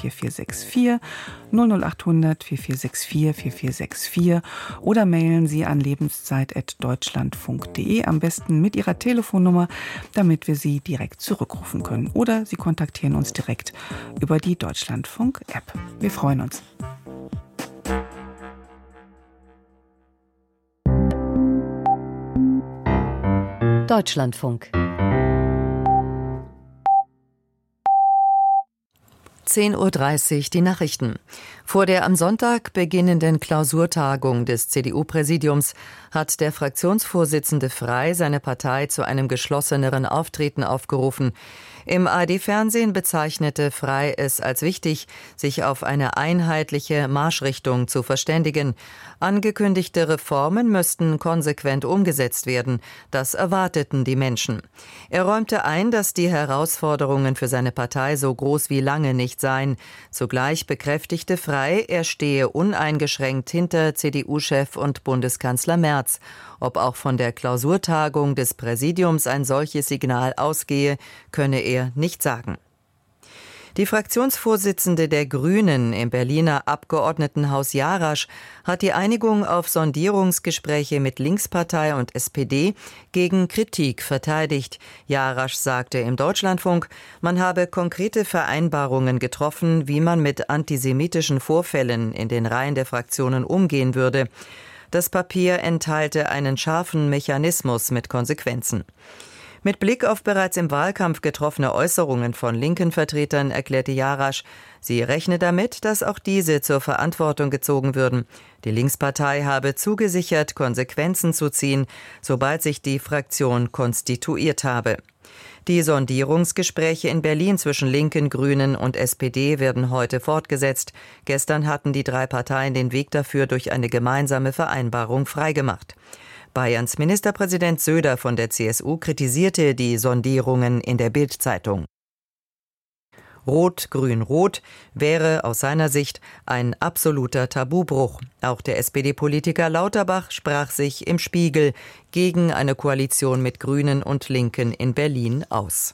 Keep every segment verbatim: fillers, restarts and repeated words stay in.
vier vier sechs vier, null null acht hundert vier vier sechs vier vier vier sechs vier oder mailen Sie an lebenszeit at deutschlandfunk punkt de, am besten mit Ihrer Telefonnummer, damit wir Sie direkt zurückrufen können. Oder Sie kontaktieren uns direkt über die Deutschlandfunk-App. Wir freuen uns. Deutschlandfunk. zehn Uhr dreißig, die Nachrichten. Vor der am Sonntag beginnenden Klausurtagung des C D U-Präsidiums hat der Fraktionsvorsitzende Frey seine Partei zu einem geschlosseneren Auftreten aufgerufen. Im A R D-Fernsehen bezeichnete Frey es als wichtig, sich auf eine einheitliche Marschrichtung zu verständigen. Angekündigte Reformen müssten konsequent umgesetzt werden. Das erwarteten die Menschen. Er räumte ein, dass die Herausforderungen für seine Partei so groß wie lange nicht seien. Zugleich bekräftigte Frey, er stehe uneingeschränkt hinter C D U-Chef und Bundeskanzler Merz. Ob auch von der Klausurtagung des Präsidiums ein solches Signal ausgehe, könne er nicht sagen. Die Fraktionsvorsitzende der Grünen im Berliner Abgeordnetenhaus Jarasch hat die Einigung auf Sondierungsgespräche mit Linkspartei und S P D gegen Kritik verteidigt. Jarasch sagte im Deutschlandfunk, man habe konkrete Vereinbarungen getroffen, wie man mit antisemitischen Vorfällen in den Reihen der Fraktionen umgehen würde. Das Papier enthalte einen scharfen Mechanismus mit Konsequenzen. Mit Blick auf bereits im Wahlkampf getroffene Äußerungen von linken Vertretern erklärte Jarasch, sie rechne damit, dass auch diese zur Verantwortung gezogen würden. Die Linkspartei habe zugesichert, Konsequenzen zu ziehen, sobald sich die Fraktion konstituiert habe. Die Sondierungsgespräche in Berlin zwischen Linken, Grünen und S P D werden heute fortgesetzt. Gestern hatten die drei Parteien den Weg dafür durch eine gemeinsame Vereinbarung freigemacht. Bayerns Ministerpräsident Söder von der C S U kritisierte die Sondierungen in der Bild-Zeitung. Rot, Grün, Rot wäre aus seiner Sicht ein absoluter Tabubruch. Auch der S P D-Politiker Lauterbach sprach sich im Spiegel gegen eine Koalition mit Grünen und Linken in Berlin aus.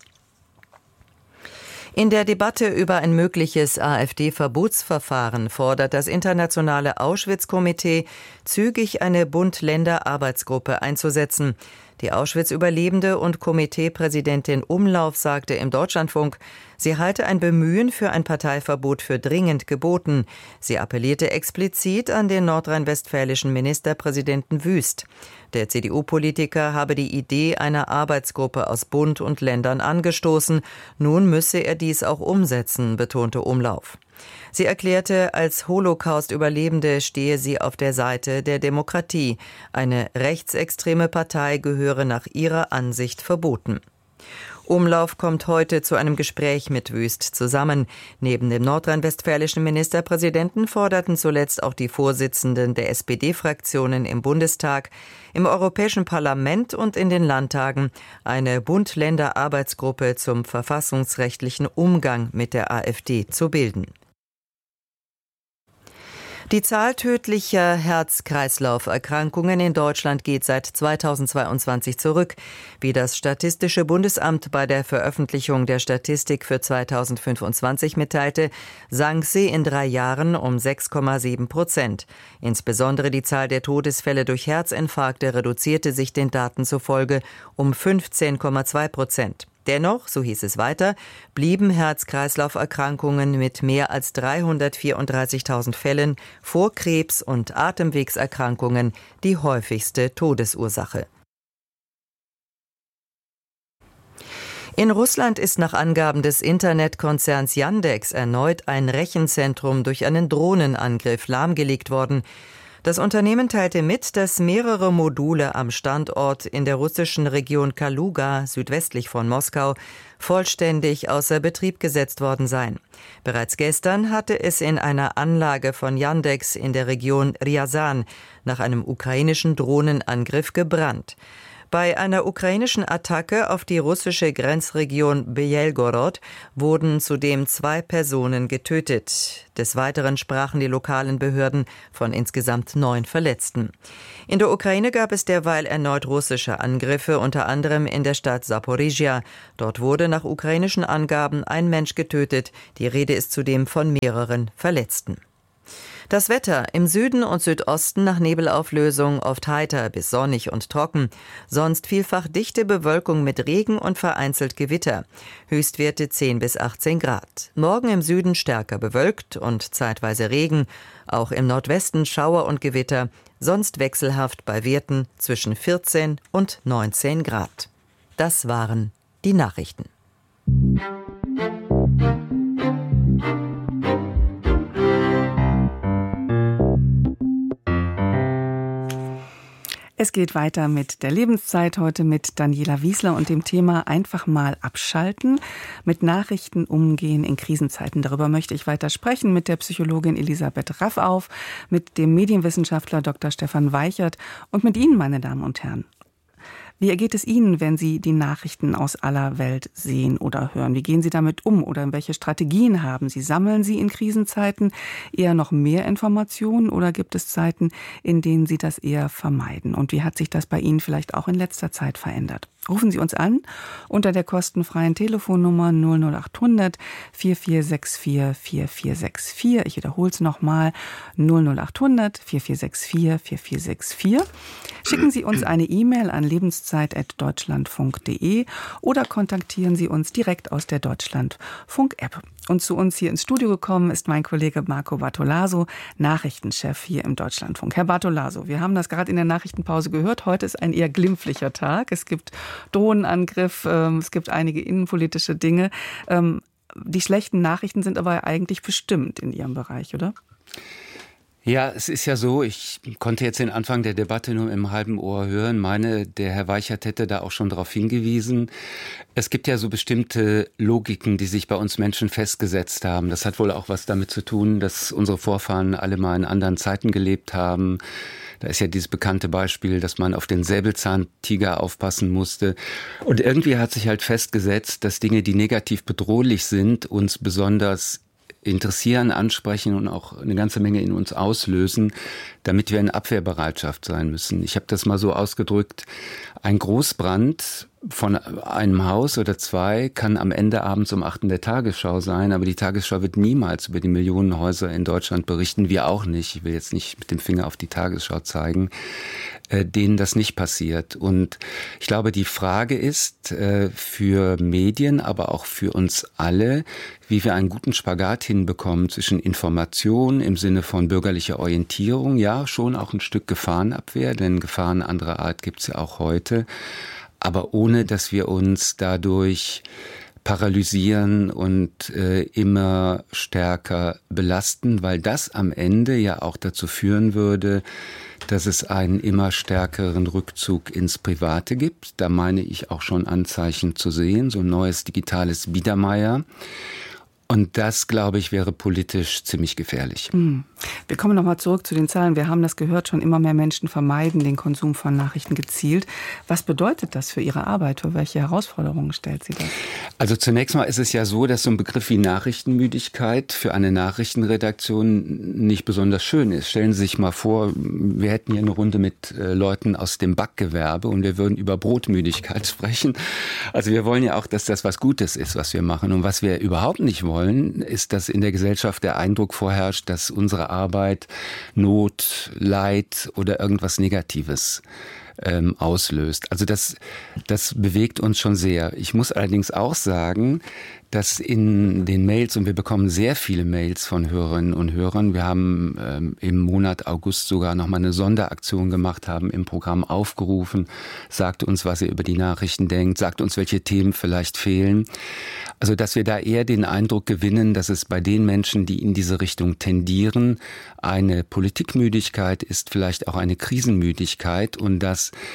In der Debatte über ein mögliches AfD-Verbotsverfahren fordert das internationale Auschwitz-Komitee, zügig eine Bund-Länder-Arbeitsgruppe einzusetzen. Die Auschwitz-Überlebende und Komiteepräsidentin Umlauf sagte im Deutschlandfunk, sie halte ein Bemühen für ein Parteiverbot für dringend geboten. Sie appellierte explizit an den nordrhein-westfälischen Ministerpräsidenten Wüst. Der C D U-Politiker habe die Idee einer Arbeitsgruppe aus Bund und Ländern angestoßen. Nun müsse er dies auch umsetzen, betonte Umlauf. Sie erklärte, als Holocaust-Überlebende stehe sie auf der Seite der Demokratie. Eine rechtsextreme Partei gehöre nach ihrer Ansicht verboten. Umlauf kommt heute zu einem Gespräch mit Wüst zusammen. Neben dem nordrhein-westfälischen Ministerpräsidenten forderten zuletzt auch die Vorsitzenden der S P D-Fraktionen im Bundestag, im Europäischen Parlament und in den Landtagen eine Bund-Länder-Arbeitsgruppe zum verfassungsrechtlichen Umgang mit der AfD zu bilden. Die Zahl tödlicher Herz-Kreislauf-Erkrankungen in Deutschland geht seit zweitausendzweiundzwanzig zurück. Wie das Statistische Bundesamt bei der Veröffentlichung der Statistik für zweitausendfünfundzwanzig mitteilte, sank sie in drei Jahren um sechs Komma sieben Prozent. Insbesondere die Zahl der Todesfälle durch Herzinfarkte reduzierte sich den Daten zufolge um fünfzehn Komma zwei Prozent. Dennoch, so hieß es weiter, blieben Herz-Kreislauf-Erkrankungen mit mehr als dreihundertvierunddreißigtausend Fällen vor Krebs und Atemwegserkrankungen die häufigste Todesursache. In Russland ist nach Angaben des Internetkonzerns Yandex erneut ein Rechenzentrum durch einen Drohnenangriff lahmgelegt worden. Das Unternehmen teilte mit, dass mehrere Module am Standort in der russischen Region Kaluga, südwestlich von Moskau, vollständig außer Betrieb gesetzt worden seien. Bereits gestern hatte es in einer Anlage von Yandex in der Region Ryazan nach einem ukrainischen Drohnenangriff gebrannt. Bei einer ukrainischen Attacke auf die russische Grenzregion Belgorod wurden zudem zwei Personen getötet. Des Weiteren sprachen die lokalen Behörden von insgesamt neun Verletzten. In der Ukraine gab es derweil erneut russische Angriffe, unter anderem in der Stadt Saporizhia. Dort wurde nach ukrainischen Angaben ein Mensch getötet. Die Rede ist zudem von mehreren Verletzten. Das Wetter im Süden und Südosten nach Nebelauflösung oft heiter bis sonnig und trocken. Sonst vielfach dichte Bewölkung mit Regen und vereinzelt Gewitter. Höchstwerte zehn bis achtzehn Grad. Morgen im Süden stärker bewölkt und zeitweise Regen. Auch im Nordwesten Schauer und Gewitter. Sonst wechselhaft bei Werten zwischen vierzehn und neunzehn Grad. Das waren die Nachrichten. Es geht weiter mit der Lebenszeit, heute mit Daniela Wiesler und dem Thema einfach mal abschalten, mit Nachrichten umgehen in Krisenzeiten. Darüber möchte ich weiter sprechen mit der Psychologin Elisabeth Raffauf, mit dem Medienwissenschaftler Doktor Stefan Weichert und mit Ihnen, meine Damen und Herren. Wie ergeht es Ihnen, wenn Sie die Nachrichten aus aller Welt sehen oder hören? Wie gehen Sie damit um oder welche Strategien haben Sie? Sammeln Sie in Krisenzeiten eher noch mehr Informationen oder gibt es Zeiten, in denen Sie das eher vermeiden? Und wie hat sich das bei Ihnen vielleicht auch in letzter Zeit verändert? Rufen Sie uns an unter der kostenfreien Telefonnummer null null acht hundert vier vier sechs vier vier vier sechs vier. Ich wiederhole es nochmal, null null acht hundert vier vier sechs vier vier vier sechs vier. Schicken Sie uns eine E-Mail an lebenszeit at deutschlandfunk punkt de oder kontaktieren Sie uns direkt aus der Deutschlandfunk-App. Und zu uns hier ins Studio gekommen ist mein Kollege Marco Bartolaso, Nachrichtenchef hier im Deutschlandfunk. Herr Bartolaso, wir haben das gerade in der Nachrichtenpause gehört. Heute ist ein eher glimpflicher Tag. Es gibt Drohnenangriff, ähm, es gibt einige innenpolitische Dinge. Ähm, die schlechten Nachrichten sind aber eigentlich bestimmt in Ihrem Bereich, oder? Ja, es ist ja so, ich konnte jetzt den Anfang der Debatte nur im halben Ohr hören. Meine, der Herr Weichert hätte da auch schon darauf hingewiesen. Es gibt ja so bestimmte Logiken, die sich bei uns Menschen festgesetzt haben. Das hat wohl auch was damit zu tun, dass unsere Vorfahren alle mal in anderen Zeiten gelebt haben. Da ist ja dieses bekannte Beispiel, dass man auf den Säbelzahntiger aufpassen musste. Und irgendwie hat sich halt festgesetzt, dass Dinge, die negativ bedrohlich sind, uns besonders interessieren, ansprechen und auch eine ganze Menge in uns auslösen, damit wir in Abwehrbereitschaft sein müssen. Ich habe das mal so ausgedrückt, ein Großbrand von einem Haus oder zwei kann am Ende abends um acht in der Tagesschau sein, aber die Tagesschau wird niemals über die Millionen Häuser in Deutschland berichten, wir auch nicht. Ich will jetzt nicht mit dem Finger auf die Tagesschau zeigen, äh, denen das nicht passiert. Und ich glaube, die Frage ist äh, für Medien, aber auch für uns alle, wie wir einen guten Spagat hinbekommen zwischen Information im Sinne von bürgerlicher Orientierung, ja, schon auch ein Stück Gefahrenabwehr, denn Gefahren anderer Art gibt's ja auch heute, aber ohne, dass wir uns dadurch paralysieren und äh, immer stärker belasten, weil das am Ende ja auch dazu führen würde, dass es einen immer stärkeren Rückzug ins Private gibt. Da meine ich auch schon Anzeichen zu sehen, so ein neues digitales Biedermeier. Und das, glaube ich, wäre politisch ziemlich gefährlich. Wir kommen nochmal zurück zu den Zahlen. Wir haben das gehört, schon immer mehr Menschen vermeiden den Konsum von Nachrichten gezielt. Was bedeutet das für Ihre Arbeit? Für welche Herausforderungen stellt sie das? Also zunächst mal ist es ja so, dass so ein Begriff wie Nachrichtenmüdigkeit für eine Nachrichtenredaktion nicht besonders schön ist. Stellen Sie sich mal vor, wir hätten hier eine Runde mit äh, Leuten aus dem Backgewerbe und wir würden über Brotmüdigkeit sprechen. Also wir wollen ja auch, dass das was Gutes ist, was wir machen. Und was wir überhaupt nicht wollen, ist, dass in der Gesellschaft der Eindruck vorherrscht, dass unsere Arbeit Not, Leid oder irgendwas Negatives ähm, auslöst. Also das, das bewegt uns schon sehr. Ich muss allerdings auch sagen, dass in den Mails, und wir bekommen sehr viele Mails von Hörerinnen und Hörern, wir haben ähm, im Monat August sogar nochmal eine Sonderaktion gemacht, haben im Programm aufgerufen, sagt uns, was ihr über die Nachrichten denkt, sagt uns, welche Themen vielleicht fehlen. Also, dass wir da eher den Eindruck gewinnen, dass es bei den Menschen, die in diese Richtung tendieren, eine Politikmüdigkeit ist, vielleicht auch eine Krisenmüdigkeit und dass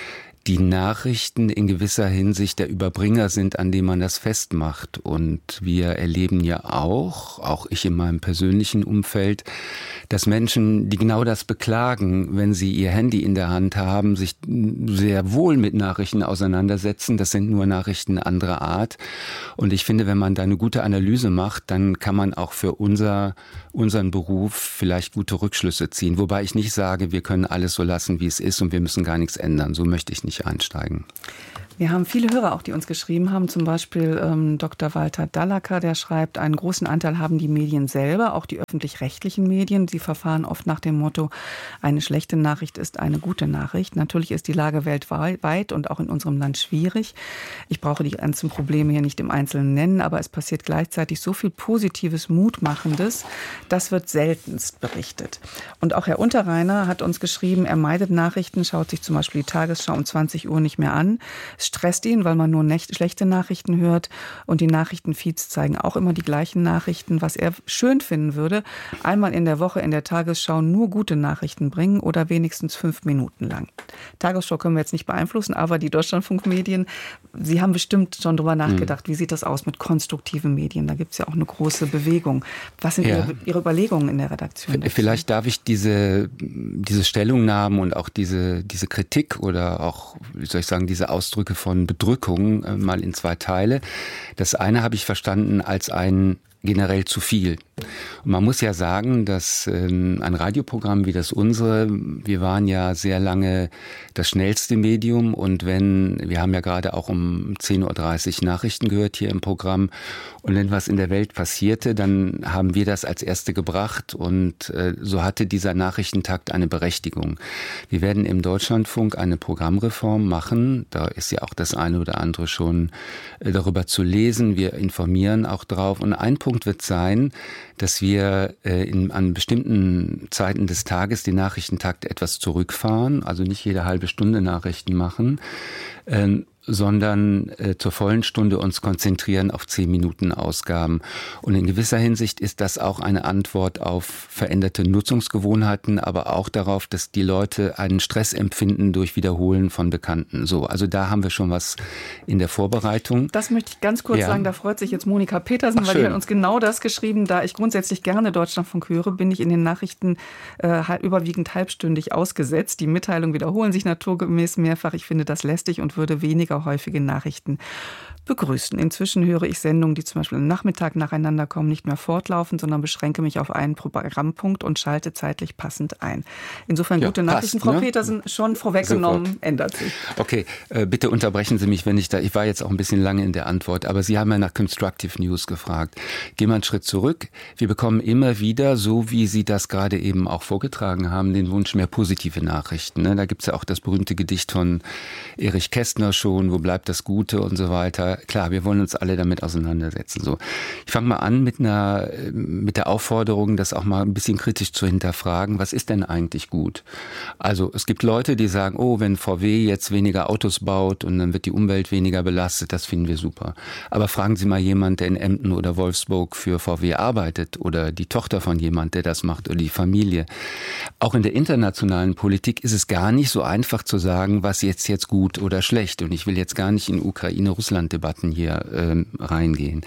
die Nachrichten in gewisser Hinsicht der Überbringer sind, an dem man das festmacht. Und wir erleben ja auch, auch ich in meinem persönlichen Umfeld, dass Menschen, die genau das beklagen, wenn sie ihr Handy in der Hand haben, sich sehr wohl mit Nachrichten auseinandersetzen. Das sind nur Nachrichten anderer Art. Und ich finde, wenn man da eine gute Analyse macht, dann kann man auch für unser, unseren Beruf vielleicht gute Rückschlüsse ziehen. Wobei ich nicht sage, wir können alles so lassen, wie es ist und wir müssen gar nichts ändern. So möchte ich nicht einsteigen. Wir haben viele Hörer auch, die uns geschrieben haben, zum Beispiel ähm, Doktor Walter Dallacker, der schreibt, einen großen Anteil haben die Medien selber, auch die öffentlich-rechtlichen Medien. Sie verfahren oft nach dem Motto, eine schlechte Nachricht ist eine gute Nachricht. Natürlich ist die Lage weltweit und auch in unserem Land schwierig. Ich brauche die ganzen Probleme hier nicht im Einzelnen nennen, aber es passiert gleichzeitig so viel Positives, Mutmachendes, das wird seltenst berichtet. Und auch Herr Unterreiner hat uns geschrieben, er meidet Nachrichten, schaut sich zum Beispiel die Tagesschau um zwanzig Uhr nicht mehr an. Es stresst ihn, weil man nur nicht schlechte Nachrichten hört und die Nachrichtenfeeds zeigen auch immer die gleichen Nachrichten. Was er schön finden würde, einmal in der Woche in der Tagesschau nur gute Nachrichten bringen oder wenigstens fünf Minuten lang. Tagesschau können wir jetzt nicht beeinflussen, aber die Deutschlandfunkmedien, Sie haben bestimmt schon drüber nachgedacht, wie sieht das aus mit konstruktiven Medien? Da gibt es ja auch eine große Bewegung. Was sind ja. Ihre, Ihre Überlegungen in der Redaktion dazu? Vielleicht darf ich diese, diese Stellungnahmen und auch diese, diese Kritik oder auch, wie soll ich sagen, diese Ausdrücke von Bedrückung äh, mal in zwei Teile. Das eine habe ich verstanden als ein generell zu viel. Und man muss ja sagen, dass ähm, ein Radioprogramm wie das unsere, wir waren ja sehr lange das schnellste Medium und wenn, wir haben ja gerade auch um zehn Uhr dreißig Nachrichten gehört hier im Programm und wenn was in der Welt passierte, dann haben wir das als Erste gebracht und äh, so hatte dieser Nachrichtentakt eine Berechtigung. Wir werden im Deutschlandfunk eine Programmreform machen, da ist ja auch das eine oder andere schon äh, darüber zu lesen, wir informieren auch drauf und ein Punkt wird sein, dass wir äh, in, an bestimmten Zeiten des Tages den Nachrichtentakt etwas zurückfahren, also nicht jede halbe Stunde Nachrichten machen, ähm, sondern äh, zur vollen Stunde uns konzentrieren auf zehn Minuten Ausgaben. Und in gewisser Hinsicht ist das auch eine Antwort auf veränderte Nutzungsgewohnheiten, aber auch darauf, dass die Leute einen Stress empfinden durch Wiederholen von Bekannten. So, also da haben wir schon was in der Vorbereitung. Das möchte ich ganz kurz ja. sagen, da freut sich jetzt Monika Petersen, Ach, weil schön. Die hat uns genau das geschrieben. Da ich grundsätzlich gerne Deutschlandfunk höre, bin ich in den Nachrichten äh, überwiegend halbstündig ausgesetzt. Die Mitteilungen wiederholen sich naturgemäß mehrfach. Ich finde das lästig und würde weniger häufige Nachrichten begrüßen. Inzwischen höre ich Sendungen, die zum Beispiel am Nachmittag nacheinander kommen, nicht mehr fortlaufend, sondern beschränke mich auf einen Programmpunkt und schalte zeitlich passend ein. Insofern ja, gute Nachrichten, passt, Frau ne? Petersen, schon vorweggenommen, Sofort. Ändert sich. Okay, äh, bitte unterbrechen Sie mich, wenn ich da, ich war jetzt auch ein bisschen lange in der Antwort, aber Sie haben ja nach Constructive News gefragt. Gehen wir einen Schritt zurück. Wir bekommen immer wieder, so wie Sie das gerade eben auch vorgetragen haben, den Wunsch mehr positive Nachrichten. Ne? Da gibt es ja auch das berühmte Gedicht von Erich Kästner schon, wo bleibt das Gute und so weiter. Klar, wir wollen uns alle damit auseinandersetzen. So, ich fange mal an mit einer, mit der Aufforderung, das auch mal ein bisschen kritisch zu hinterfragen. Was ist denn eigentlich gut? Also es gibt Leute, die sagen, oh, wenn V W jetzt weniger Autos baut und dann wird die Umwelt weniger belastet, das finden wir super. Aber fragen Sie mal jemand, der in Emden oder Wolfsburg für V W arbeitet oder die Tochter von jemand, der das macht oder die Familie. Auch in der internationalen Politik ist es gar nicht so einfach zu sagen, was jetzt jetzt gut oder schlecht. Und ich will jetzt gar nicht in Ukraine-Russland-Debatten hier ähm, reingehen.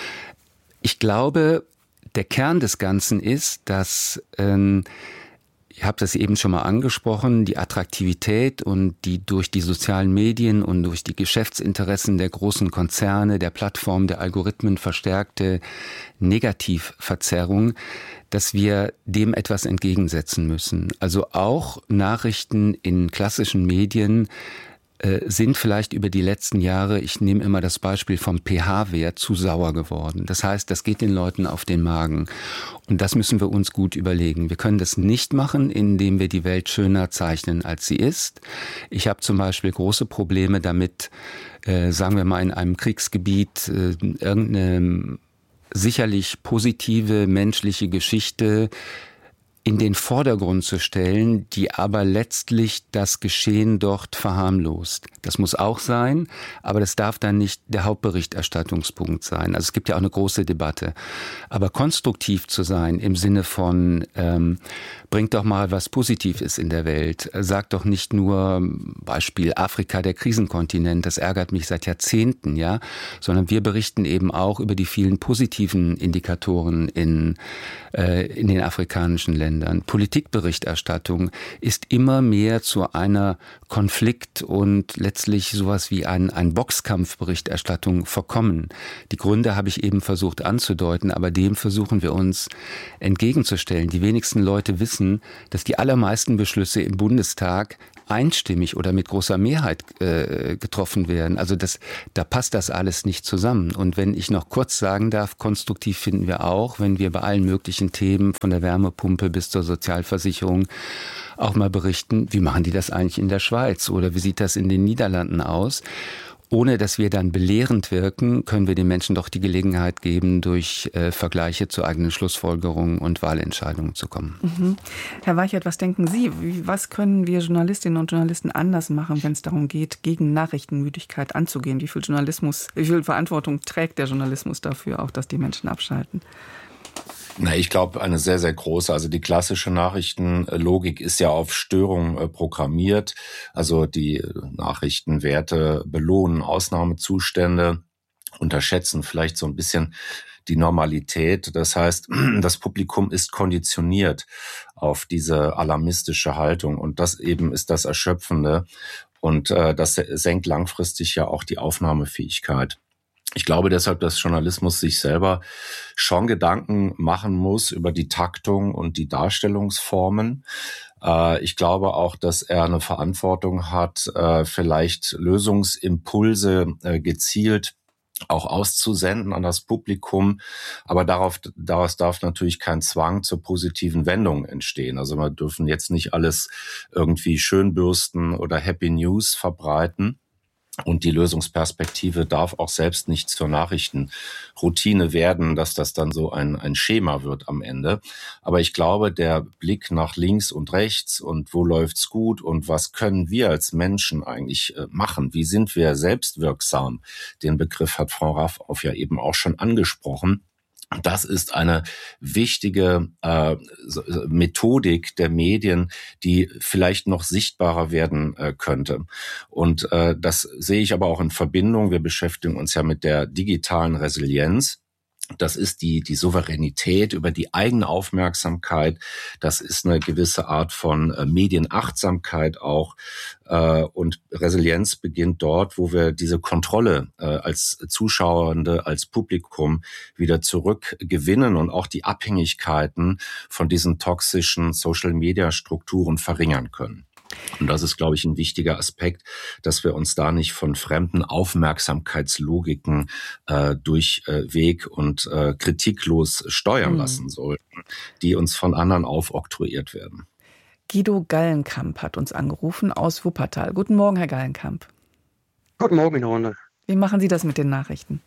Ich glaube, der Kern des Ganzen ist, dass, ähm, ich habe das eben schon mal angesprochen, die Attraktivität und die durch die sozialen Medien und durch die Geschäftsinteressen der großen Konzerne, der Plattformen, der Algorithmen verstärkte Negativverzerrung, dass wir dem etwas entgegensetzen müssen. Also auch Nachrichten in klassischen Medien sind vielleicht über die letzten Jahre, ich nehme immer das Beispiel vom pH-Wert, zu sauer geworden. Das heißt, das geht den Leuten auf den Magen. Und das müssen wir uns gut überlegen. Wir können das nicht machen, indem wir die Welt schöner zeichnen, als sie ist. Ich habe zum Beispiel große Probleme damit, äh, sagen wir mal in einem Kriegsgebiet, äh, irgendeine sicherlich positive menschliche Geschichte in den Vordergrund zu stellen, die aber letztlich das Geschehen dort verharmlost. Das muss auch sein, aber das darf dann nicht der Hauptberichterstattungspunkt sein. Also es gibt ja auch eine große Debatte. Aber konstruktiv zu sein im Sinne von, ähm, bringt doch mal was Positives in der Welt. Sagt doch nicht nur, Beispiel Afrika, der Krisenkontinent, das ärgert mich seit Jahrzehnten, ja, sondern wir berichten eben auch über die vielen positiven Indikatoren in, äh, in den afrikanischen Ländern. Politikberichterstattung ist immer mehr zu einer Konflikt- und letztlich sowas wie ein, ein Boxkampfberichterstattung verkommen. Die Gründe habe ich eben versucht anzudeuten, aber dem versuchen wir uns entgegenzustellen. Die wenigsten Leute wissen, dass die allermeisten Beschlüsse im Bundestag einstimmig oder mit großer Mehrheit äh, getroffen werden. Also das, da passt das alles nicht zusammen. Und wenn ich noch kurz sagen darf, konstruktiv finden wir auch, wenn wir bei allen möglichen Themen von der Wärmepumpe bis zur Sozialversicherung auch mal berichten, wie machen die das eigentlich in der Schweiz oder wie sieht das in den Niederlanden aus? Ohne dass wir dann belehrend wirken, können wir den Menschen doch die Gelegenheit geben, durch äh, Vergleiche zu eigenen Schlussfolgerungen und Wahlentscheidungen zu kommen. Mhm. Herr Weichert, was denken Sie? Wie, was können wir Journalistinnen und Journalisten anders machen, wenn es darum geht, gegen Nachrichtenmüdigkeit anzugehen? Wie viel Journalismus, wie viel Verantwortung trägt der Journalismus dafür, auch dass die Menschen abschalten? Na, ich glaube, eine sehr, sehr große. Also die klassische Nachrichtenlogik ist ja auf Störung äh, programmiert. Also die Nachrichtenwerte belohnen Ausnahmezustände, unterschätzen vielleicht so ein bisschen die Normalität. Das heißt, das Publikum ist konditioniert auf diese alarmistische Haltung. Und das eben ist das Erschöpfende. Und äh, das senkt langfristig ja auch die Aufnahmefähigkeit. Ich glaube deshalb, dass Journalismus sich selber schon Gedanken machen muss über die Taktung und die Darstellungsformen. Ich glaube auch, dass er eine Verantwortung hat, vielleicht Lösungsimpulse gezielt auch auszusenden an das Publikum. Aber darauf, daraus darf natürlich kein Zwang zur positiven Wendung entstehen. Also wir dürfen jetzt nicht alles irgendwie schönbürsten oder Happy News verbreiten. Und die Lösungsperspektive darf auch selbst nicht zur Nachrichtenroutine werden, dass das dann so ein, ein Schema wird am Ende. Aber ich glaube, der Blick nach links und rechts und wo läuft's gut und was können wir als Menschen eigentlich machen? Wie sind wir selbstwirksam? Den Begriff hat Frau Raffauf ja eben auch schon angesprochen. Das ist eine wichtige äh, Methodik der Medien, die vielleicht noch sichtbarer werden äh, könnte. Und äh, das sehe ich aber auch in Verbindung. Wir beschäftigen uns ja mit der digitalen Resilienz. Das ist die, die Souveränität über die eigene Aufmerksamkeit. Das ist eine gewisse Art von äh, Medienachtsamkeit auch. Äh, und Resilienz beginnt dort, wo wir diese Kontrolle äh, als Zuschauende, als Publikum wieder zurückgewinnen und auch die Abhängigkeiten von diesen toxischen Social-Media-Strukturen verringern können. Und das ist, glaube ich, ein wichtiger Aspekt, dass wir uns da nicht von fremden Aufmerksamkeitslogiken äh, durch äh, Weg und äh, kritiklos steuern mhm. lassen sollten, die uns von anderen aufoktroyiert werden. Guido Gallenkamp hat uns angerufen aus Wuppertal. Guten Morgen, Herr Gallenkamp. Guten Morgen, in Runde. Wie machen Sie das mit den Nachrichten?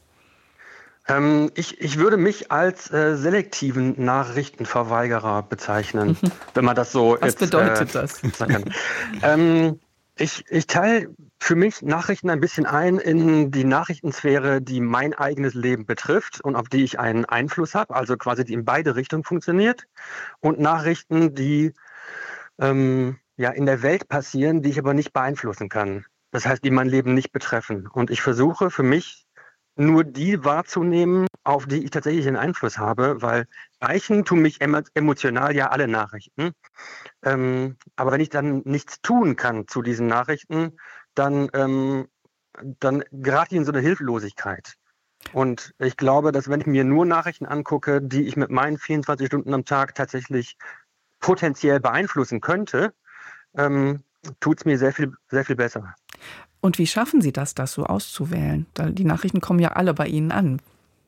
Ähm, ich, ich würde mich als äh, selektiven Nachrichtenverweigerer bezeichnen, wenn man das so Was jetzt, bedeutet äh, das? sagen kann. ähm, ich, ich teile für mich Nachrichten ein bisschen ein in die Nachrichtensphäre, die mein eigenes Leben betrifft und auf die ich einen Einfluss habe, also quasi die in beide Richtungen funktioniert, und Nachrichten, die ähm, ja in der Welt passieren, die ich aber nicht beeinflussen kann. Das heißt, die mein Leben nicht betreffen. Und ich versuche für mich nur die wahrzunehmen, auf die ich tatsächlich einen Einfluss habe, weil reichen tun mich emotional ja alle Nachrichten. Ähm, aber wenn ich dann nichts tun kann zu diesen Nachrichten, dann, ähm, dann gerate ich in so eine Hilflosigkeit. Und ich glaube, dass wenn ich mir nur Nachrichten angucke, die ich mit meinen vierundzwanzig Stunden am Tag tatsächlich potenziell beeinflussen könnte, ähm, tut es mir sehr viel, sehr viel besser. Und wie schaffen Sie das, das so auszuwählen? Die Nachrichten kommen ja alle bei Ihnen an.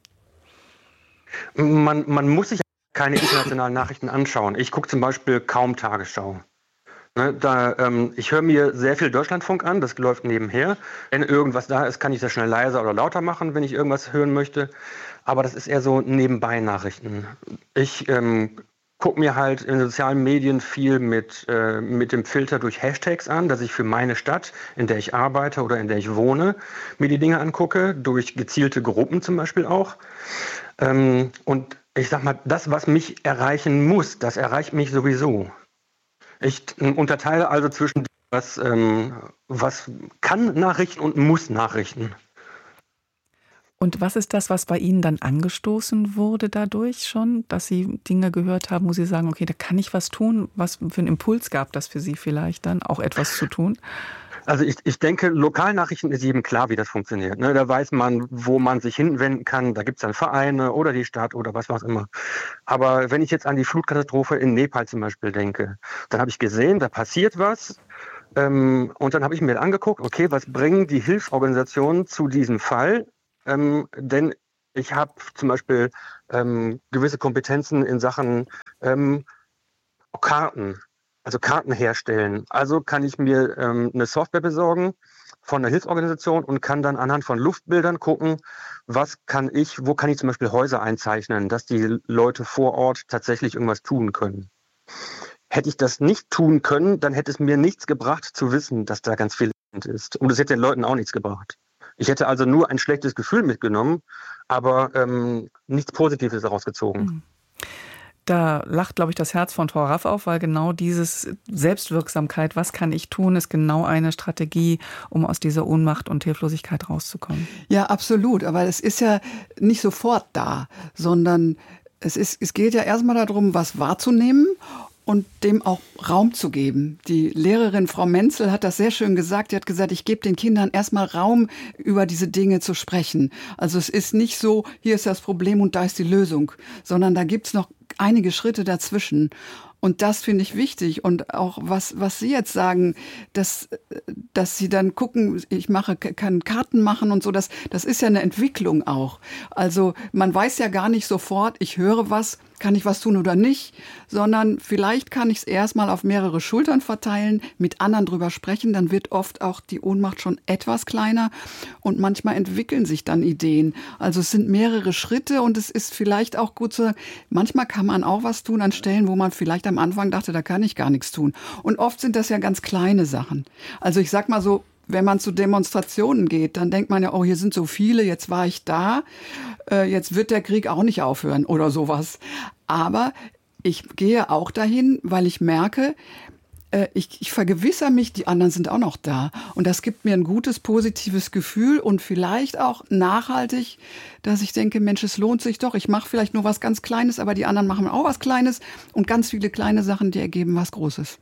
Man, man muss sich keine internationalen Nachrichten anschauen. Ich gucke zum Beispiel kaum Tagesschau. Ne, da, ähm, ich höre mir sehr viel Deutschlandfunk an, das läuft nebenher. Wenn irgendwas da ist, kann ich das schnell leiser oder lauter machen, wenn ich irgendwas hören möchte. Aber das ist eher so nebenbei Nachrichten. Ich ähm, gucke mir halt in sozialen Medien viel mit, äh, mit dem Filter durch Hashtags an, dass ich für meine Stadt, in der ich arbeite oder in der ich wohne, mir die Dinge angucke, durch gezielte Gruppen zum Beispiel auch. Ähm, und ich sag mal, das, was mich erreichen muss, das erreicht mich sowieso. Ich unterteile also zwischen was, ähm, was kann Nachrichten und muss Nachrichten. Und was ist das, was bei Ihnen dann angestoßen wurde dadurch schon, dass Sie Dinge gehört haben, wo Sie sagen, okay, da kann ich was tun? Was für einen Impuls gab das für Sie vielleicht dann, auch etwas zu tun? Also ich, ich denke, Lokalnachrichten ist jedem klar, wie das funktioniert. Ne? Da weiß man, wo man sich hinwenden kann. Da gibt es dann Vereine oder die Stadt oder was was immer. Aber wenn ich jetzt an die Flutkatastrophe in Nepal zum Beispiel denke, dann habe ich gesehen, da passiert was. Ähm, und dann habe ich mir angeguckt, okay, was bringen die Hilfsorganisationen zu diesem Fall? Ähm, denn ich habe zum Beispiel ähm, gewisse Kompetenzen in Sachen ähm, Karten, also Karten herstellen. Also kann ich mir ähm, eine Software besorgen von einer Hilfsorganisation und kann dann anhand von Luftbildern gucken, was kann ich, wo kann ich zum Beispiel Häuser einzeichnen, dass die Leute vor Ort tatsächlich irgendwas tun können. Hätte ich das nicht tun können, dann hätte es mir nichts gebracht zu wissen, dass da ganz viel ist. Und es hätte den Leuten auch nichts gebracht. Ich hätte also nur ein schlechtes Gefühl mitgenommen, aber ähm, nichts Positives daraus gezogen. Da lacht, glaube ich, das Herz von Frau Raff auf, weil genau dieses Selbstwirksamkeit, was kann ich tun, ist genau eine Strategie, um aus dieser Ohnmacht und Hilflosigkeit rauszukommen. Ja, absolut. Aber es ist ja nicht sofort da, sondern es ist, es geht ja erstmal darum, was wahrzunehmen und dem auch Raum zu geben. Die Lehrerin Frau Menzel hat das sehr schön gesagt. Die hat gesagt, ich gebe den Kindern erstmal Raum, über diese Dinge zu sprechen. Also es ist nicht so, hier ist das Problem und da ist die Lösung, sondern da gibt's noch einige Schritte dazwischen. Und das finde ich wichtig. Und auch was, was Sie jetzt sagen, dass, dass Sie dann gucken, ich mache, kann Karten machen und so, das, das ist ja eine Entwicklung auch. Also man weiß ja gar nicht sofort, ich höre was, kann ich was tun oder nicht, sondern vielleicht kann ich es erstmal auf mehrere Schultern verteilen, mit anderen drüber sprechen, dann wird oft auch die Ohnmacht schon etwas kleiner und manchmal entwickeln sich dann Ideen. Also es sind mehrere Schritte und es ist vielleicht auch gut zu, manchmal kann man auch was tun an Stellen, wo man vielleicht am Anfang dachte, da kann ich gar nichts tun. Und oft sind das ja ganz kleine Sachen. Also ich sag mal so, wenn man zu Demonstrationen geht, dann denkt man ja, oh, hier sind so viele, jetzt war ich da, äh, jetzt wird der Krieg auch nicht aufhören oder sowas. Aber ich gehe auch dahin, weil ich merke, äh, ich, ich vergewissere mich, die anderen sind auch noch da. Und das gibt mir ein gutes, positives Gefühl und vielleicht auch nachhaltig, dass ich denke, Mensch, es lohnt sich doch. Ich mache vielleicht nur was ganz Kleines, aber die anderen machen auch was Kleines. Und ganz viele kleine Sachen, die ergeben was Großes.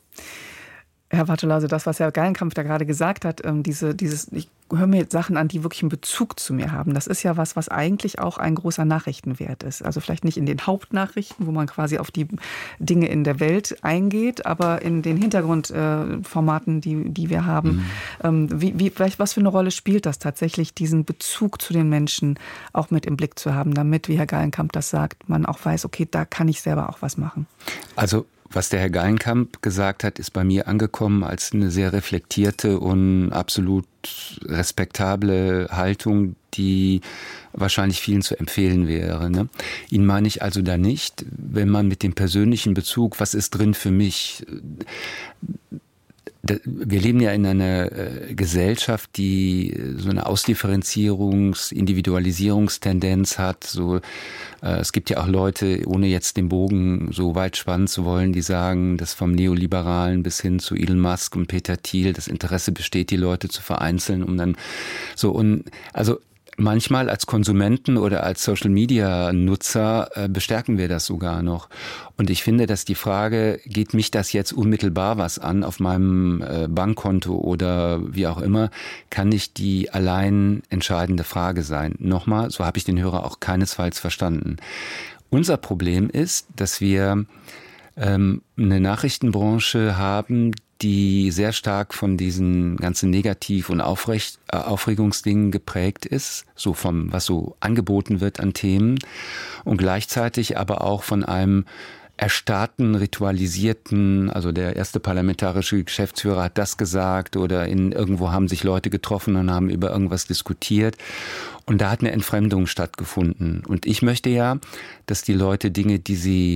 Herr Watteler, also das, was Herr Geilenkampf da gerade gesagt hat, ähm, diese, dieses, ich höre mir Sachen an, die wirklich einen Bezug zu mir haben. Das ist ja was, was eigentlich auch ein großer Nachrichtenwert ist. Also vielleicht nicht in den Hauptnachrichten, wo man quasi auf die Dinge in der Welt eingeht, aber in den Hintergrundformaten, äh, die, die wir haben. Mhm. Ähm, wie, wie, was für eine Rolle spielt das tatsächlich, diesen Bezug zu den Menschen auch mit im Blick zu haben, damit, wie Herr Geilenkamp das sagt, man auch weiß, okay, da kann ich selber auch was machen. Also was der Herr Geilenkamp gesagt hat, ist bei mir angekommen als eine sehr reflektierte und absolut respektable Haltung, die wahrscheinlich vielen zu empfehlen wäre. Ne? Ihn meine ich also da nicht, wenn man mit dem persönlichen Bezug, was ist drin für mich? Wir leben ja in einer Gesellschaft, die so eine Ausdifferenzierungs-, Individualisierungstendenz hat. So, es gibt ja auch Leute, ohne jetzt den Bogen so weit spannen zu wollen, die sagen, dass vom Neoliberalen bis hin zu Elon Musk und Peter Thiel das Interesse besteht, die Leute zu vereinzeln, um dann so und also manchmal als Konsumenten oder als Social-Media-Nutzer äh, bestärken wir das sogar noch. Und ich finde, dass die Frage, geht mich das jetzt unmittelbar was an auf meinem äh, Bankkonto oder wie auch immer, kann nicht die allein entscheidende Frage sein. Nochmal, so habe ich den Hörer auch keinesfalls verstanden. Unser Problem ist, dass wir ähm, eine Nachrichtenbranche haben, die sehr stark von diesen ganzen Negativ- und Aufrecht, äh, Aufregungsdingen geprägt ist, so vom, was so angeboten wird an Themen und gleichzeitig aber auch von einem erstarrten, ritualisierten, also der erste parlamentarische Geschäftsführer hat das gesagt oder in irgendwo haben sich Leute getroffen und haben über irgendwas diskutiert und da hat eine Entfremdung stattgefunden und ich möchte ja, dass die Leute Dinge, die sie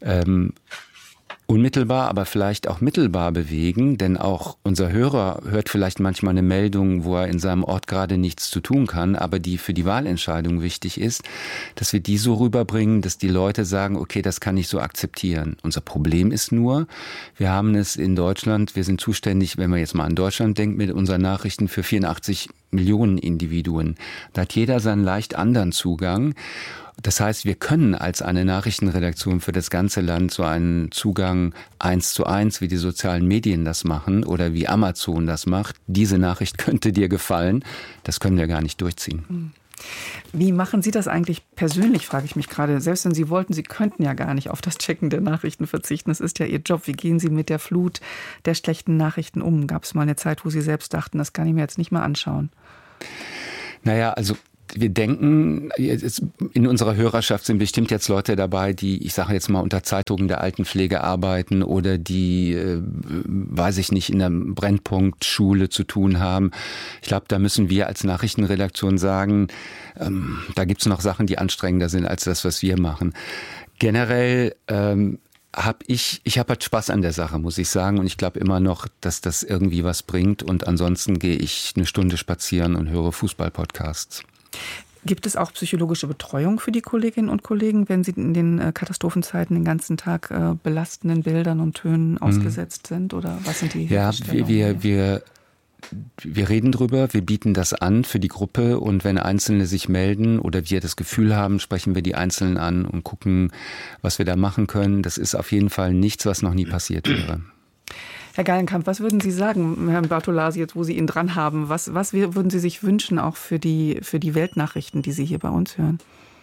ähm, unmittelbar, aber vielleicht auch mittelbar bewegen, denn auch unser Hörer hört vielleicht manchmal eine Meldung, wo er in seinem Ort gerade nichts zu tun kann, aber die für die Wahlentscheidung wichtig ist, dass wir die so rüberbringen, dass die Leute sagen, okay, das kann ich so akzeptieren. Unser Problem ist nur, wir haben es in Deutschland, wir sind zuständig, wenn man jetzt mal an Deutschland denkt, mit unseren Nachrichten für vierundachtzig Millionen Individuen. Da hat jeder seinen leicht anderen Zugang. Das heißt, wir können als eine Nachrichtenredaktion für das ganze Land so einen Zugang eins zu eins, wie die sozialen Medien das machen oder wie Amazon das macht. Diese Nachricht könnte dir gefallen. Das können wir gar nicht durchziehen. Wie machen Sie das eigentlich persönlich, frage ich mich gerade. Selbst wenn Sie wollten, Sie könnten ja gar nicht auf das Checken der Nachrichten verzichten. Das ist ja Ihr Job. Wie gehen Sie mit der Flut der schlechten Nachrichten um? Gab es mal eine Zeit, wo Sie selbst dachten, das kann ich mir jetzt nicht mehr anschauen? Naja, also wir denken, in unserer Hörerschaft sind bestimmt jetzt Leute dabei, die, ich sage jetzt mal, unter Zeitungen der Altenpflege arbeiten oder die, äh, weiß ich nicht, in der Brennpunktschule zu tun haben. Ich glaube, da müssen wir als Nachrichtenredaktion sagen, ähm, da gibt's noch Sachen, die anstrengender sind als das, was wir machen. Generell ähm, habe ich, ich habe halt Spaß an der Sache, muss ich sagen. Und ich glaube immer noch, dass das irgendwie was bringt. Und ansonsten gehe ich eine Stunde spazieren und höre Fußball-Podcasts. Gibt es auch psychologische Betreuung für die Kolleginnen und Kollegen, wenn sie in den Katastrophenzeiten den ganzen Tag belastenden Bildern und Tönen ausgesetzt mhm. sind? Oder was sind die Ja, wir, wir, wir, wir reden drüber, wir bieten das an für die Gruppe. Und wenn Einzelne sich melden oder wir das Gefühl haben, sprechen wir die Einzelnen an und gucken, was wir da machen können. Das ist auf jeden Fall nichts, was noch nie passiert wäre. Herr Gallenkamp, was würden Sie sagen, Herrn Bartolasi, jetzt wo Sie ihn dran haben? Was, was würden Sie sich wünschen, auch für die, für die Weltnachrichten, die Sie hier bei uns hören?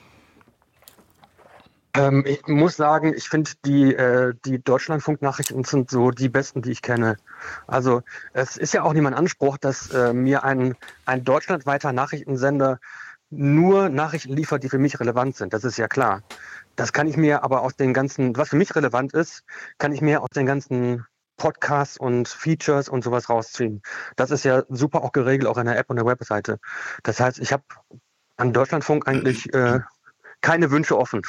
Ähm, ich muss sagen, ich finde, die, äh, die Deutschlandfunk-Nachrichten sind so die besten, die ich kenne. Also es ist ja auch nicht mein Anspruch, dass äh, mir ein, ein deutschlandweiter Nachrichtensender nur Nachrichten liefert, die für mich relevant sind. Das ist ja klar. Das kann ich mir aber aus den ganzen, was für mich relevant ist, kann ich mir aus den ganzen Podcasts und Features und sowas rausziehen. Das ist ja super auch geregelt, auch in der App und der Webseite. Das heißt, ich habe an Deutschlandfunk eigentlich äh, keine Wünsche offen.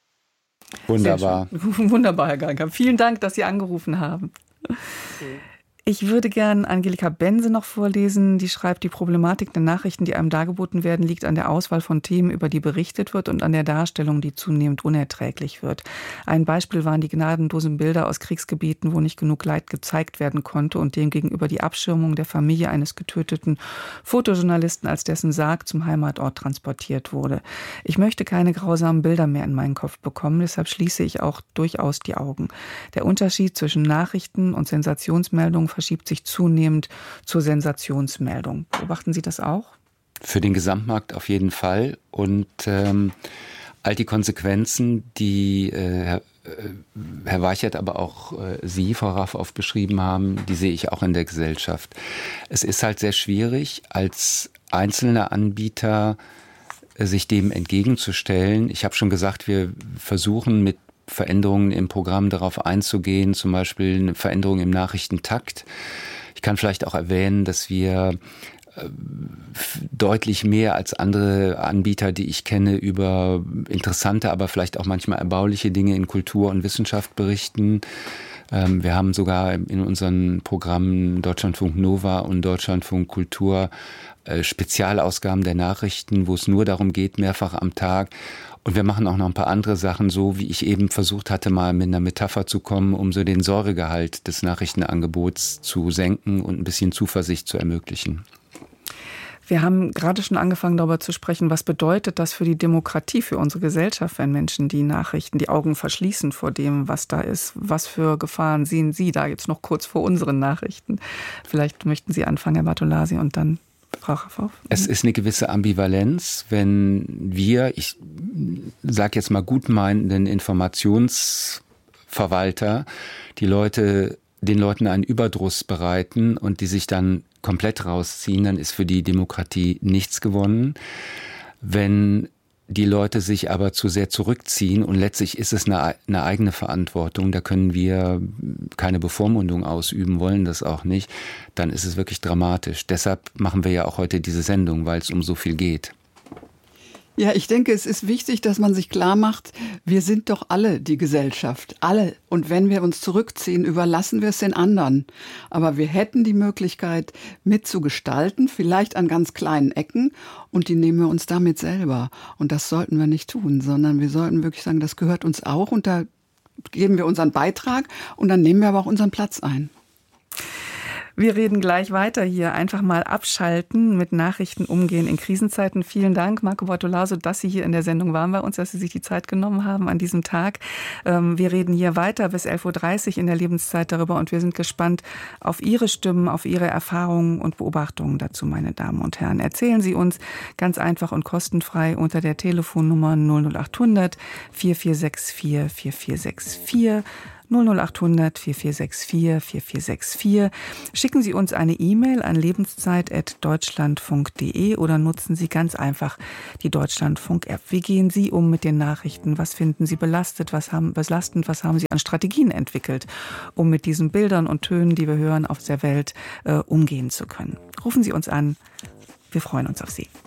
Wunderbar. Wunderbar, Herr Gallenkamp. Vielen Dank, dass Sie angerufen haben. Okay. Ich würde gern Angelika Bense noch vorlesen. Die schreibt, die Problematik der Nachrichten, die einem dargeboten werden, liegt an der Auswahl von Themen, über die berichtet wird und an der Darstellung, die zunehmend unerträglich wird. Ein Beispiel waren die gnadenlosen Bilder aus Kriegsgebieten, wo nicht genug Leid gezeigt werden konnte und demgegenüber die Abschirmung der Familie eines getöteten Fotojournalisten, als dessen Sarg zum Heimatort transportiert wurde. Ich möchte keine grausamen Bilder mehr in meinen Kopf bekommen, deshalb schließe ich auch durchaus die Augen. Der Unterschied zwischen Nachrichten und Sensationsmeldungen verschiebt sich zunehmend zur Sensationsmeldung. Beobachten Sie das auch? Für den Gesamtmarkt auf jeden Fall. Und ähm, all die Konsequenzen, die äh, Herr, Herr Weichert, aber auch äh, Sie, Frau Raffoff, beschrieben haben, die sehe ich auch in der Gesellschaft. Es ist halt sehr schwierig, als einzelner Anbieter äh, sich dem entgegenzustellen. Ich habe schon gesagt, wir versuchen mit Veränderungen im Programm darauf einzugehen, zum Beispiel eine Veränderung im Nachrichtentakt. Ich kann vielleicht auch erwähnen, dass wir äh, deutlich mehr als andere Anbieter, die ich kenne, über interessante, aber vielleicht auch manchmal erbauliche Dinge in Kultur und Wissenschaft berichten. Ähm, wir haben sogar in unseren Programmen Deutschlandfunk Nova und Deutschlandfunk Kultur äh, Spezialausgaben der Nachrichten, wo es nur darum geht, mehrfach am Tag. Und wir machen auch noch ein paar andere Sachen, so wie ich eben versucht hatte, mal mit einer Metapher zu kommen, um so den Säuregehalt des Nachrichtenangebots zu senken und ein bisschen Zuversicht zu ermöglichen. Wir haben gerade schon angefangen, darüber zu sprechen, was bedeutet das für die Demokratie, für unsere Gesellschaft, wenn Menschen die Nachrichten, die Augen verschließen vor dem, was da ist. Was für Gefahren sehen Sie da jetzt noch kurz vor unseren Nachrichten? Vielleicht möchten Sie anfangen, Herr Bartolasi, und dann Frau Raffoff. Es ist eine gewisse Ambivalenz, wenn wir, ich sage jetzt mal gutmeinenden Informationsverwalter, die Leute, den Leuten einen Überdruss bereiten und die sich dann komplett rausziehen, dann ist für die Demokratie nichts gewonnen. Wenn die Leute sich aber zu sehr zurückziehen und letztlich ist es eine, eine eigene Verantwortung, da können wir keine Bevormundung ausüben, wollen das auch nicht, dann ist es wirklich dramatisch. Deshalb machen wir ja auch heute diese Sendung, weil es um so viel geht. Ja, ich denke, es ist wichtig, dass man sich klar macht, wir sind doch alle die Gesellschaft, alle. Und wenn wir uns zurückziehen, überlassen wir es den anderen. Aber wir hätten die Möglichkeit mitzugestalten, vielleicht an ganz kleinen Ecken, und die nehmen wir uns damit selber. Und das sollten wir nicht tun, sondern wir sollten wirklich sagen, das gehört uns auch, und da geben wir unseren Beitrag und dann nehmen wir aber auch unseren Platz ein. Wir reden gleich weiter hier. Einfach mal abschalten, mit Nachrichten umgehen in Krisenzeiten. Vielen Dank, Marco Bortolaso, dass Sie hier in der Sendung waren bei uns, dass Sie sich die Zeit genommen haben an diesem Tag. Wir reden hier weiter bis elf Uhr dreißig in der Lebenszeit darüber, und wir sind gespannt auf Ihre Stimmen, auf Ihre Erfahrungen und Beobachtungen dazu, meine Damen und Herren. Erzählen Sie uns ganz einfach und kostenfrei unter der Telefonnummer null null acht hundert vier vier sechs vier vier vier sechs vier. null null acht hundert vier vier sechs vier vier vier sechs vier. Schicken Sie uns eine E-Mail an lebenszeit at deutschlandfunk punkt de oder nutzen Sie ganz einfach die Deutschlandfunk-App. Wie gehen Sie um mit den Nachrichten? Was finden Sie belastet? Was haben, belastend? Was haben Sie an Strategien entwickelt, um mit diesen Bildern und Tönen, die wir hören, auf der Welt äh, umgehen zu können? Rufen Sie uns an. Wir freuen uns auf Sie.